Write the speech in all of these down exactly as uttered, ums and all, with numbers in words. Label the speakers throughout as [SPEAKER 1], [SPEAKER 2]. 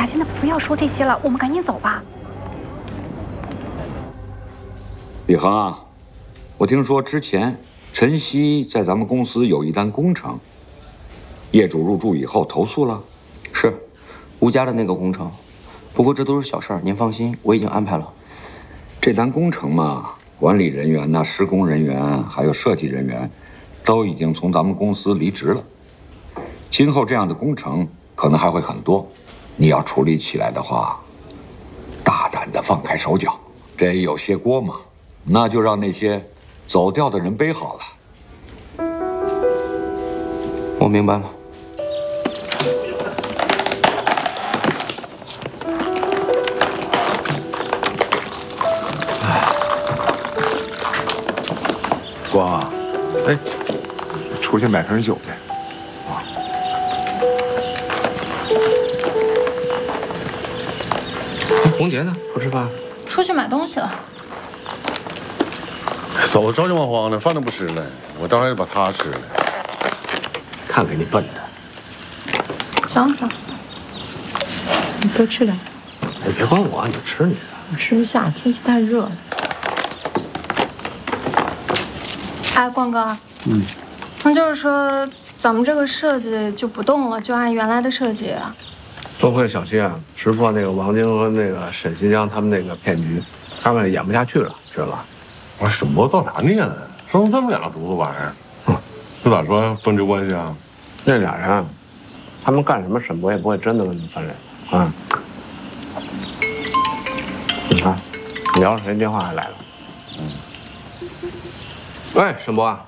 [SPEAKER 1] 呀，现在不要说这些了，我们赶紧走吧。
[SPEAKER 2] 李恒啊，我听说之前陈曦在咱们公司有一单工程，业主入住以后投诉了。
[SPEAKER 3] 是，吴家的那个工程。不过这都是小事儿，您放心，我已经安排了。
[SPEAKER 2] 这单工程嘛，管理人员呐、施工人员还有设计人员，都已经从咱们公司离职了。今后这样的工程可能还会很多，你要处理起来的话，大胆的放开手脚。这有些锅嘛，那就让那些走掉的人背好了。
[SPEAKER 3] 我明白了。
[SPEAKER 4] 光啊，哎，出去买瓶酒去。啊。
[SPEAKER 5] 红杰呢？不吃饭？
[SPEAKER 6] 出去买东西了。
[SPEAKER 7] 走着急忙慌的，饭都不吃了，我当然得把它吃了。
[SPEAKER 5] 看给你笨的。
[SPEAKER 6] 想想，你多吃点。
[SPEAKER 5] 你别管我，你吃你的。
[SPEAKER 6] 我吃不下，天气太热了。哎，光哥，
[SPEAKER 5] 嗯，
[SPEAKER 6] 那就是说咱们这个设计就不动了，就按原来的设计啊？
[SPEAKER 5] 多亏小七啊，识破那个王晶和那个沈新江他们那个骗局，他们演不下去了，知道吧？
[SPEAKER 7] 我什么造啥孽呢？生这么俩犊子玩意儿，嗯，这咋说分这关系啊？
[SPEAKER 5] 那俩人，他们干什么沈博也不会真的问他翻脸啊。你看，聊着谁电话还来了？嗯。喂，沈博啊。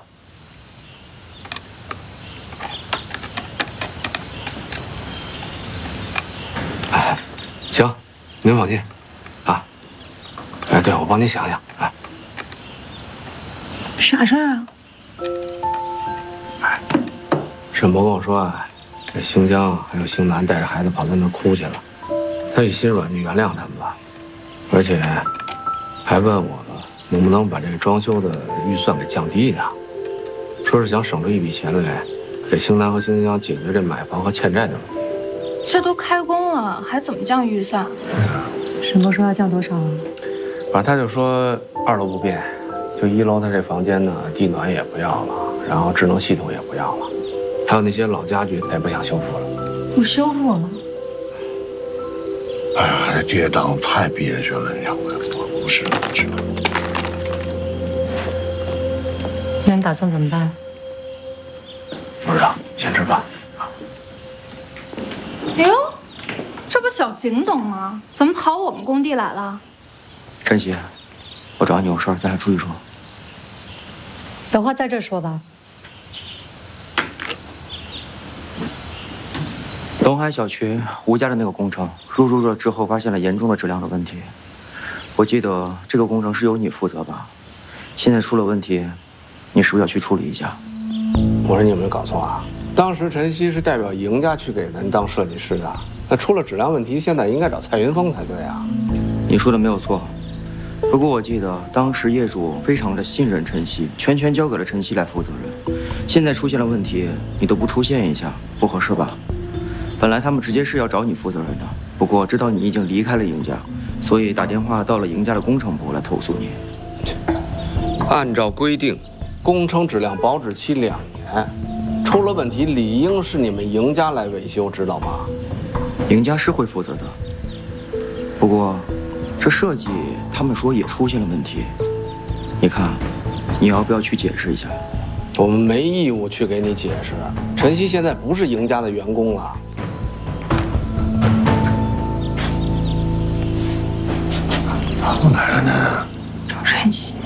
[SPEAKER 5] 哎，行，您放心，啊。哎，对，我帮您想想，哎。
[SPEAKER 6] 啥事儿啊？
[SPEAKER 5] 哎，沈博跟我说啊，这邢江还有邢楠带着孩子跑到那儿哭去了，他一心软就原谅他们了，而且还问我能不能把这个装修的预算给降低一点，说是想省出一笔钱来，给邢楠和邢江解决这买房和欠债的问题。
[SPEAKER 6] 这都开工了，还怎么降预算？
[SPEAKER 8] 沈博说要降多少啊？
[SPEAKER 5] 反正他就说二楼不变。就一楼他这房间呢，地暖也不要了，然后智能系统也不要了，还有那些老家具他也不想修复了。
[SPEAKER 6] 不修复了？
[SPEAKER 7] 哎呀，这跌宕太憋屈了，你想我不不是不是。
[SPEAKER 8] 那你打算怎么办？
[SPEAKER 5] 不知道，先吃饭。
[SPEAKER 6] 哎呦，这不小景总吗？怎么跑我们工地来了？
[SPEAKER 3] 晨曦，我找你有事儿，咱俩出去说。
[SPEAKER 8] 有话在这说吧。
[SPEAKER 3] 东海小区吴家的那个工程入住热之后，发现了严重的质量的问题。我记得这个工程是由你负责吧？现在出了问题，你是不是要去处理一下？
[SPEAKER 5] 我说你有没有搞错啊？当时晨曦是代表赢家去给咱当设计师的，那出了质量问题，现在应该找蔡云峰才对啊。
[SPEAKER 3] 你说的没有错。不过我记得当时业主非常的信任晨曦，全权交给了晨曦来负责任。现在出现了问题，你都不出现一下，不合适吧？本来他们直接是要找你负责任的，不过知道你已经离开了赢家，所以打电话到了赢家的工程部来投诉你。
[SPEAKER 5] 按照规定，工程质量保质期两年，出了问题理应是你们赢家来维修，知道吗？
[SPEAKER 3] 赢家是会负责的，不过这设计他们说也出现了问题，你看，你要不要去解释一下？
[SPEAKER 5] 我们没义务去给你解释。晨曦现在不是赢家的员工了。
[SPEAKER 7] 哪来了呢？
[SPEAKER 6] 找晨曦。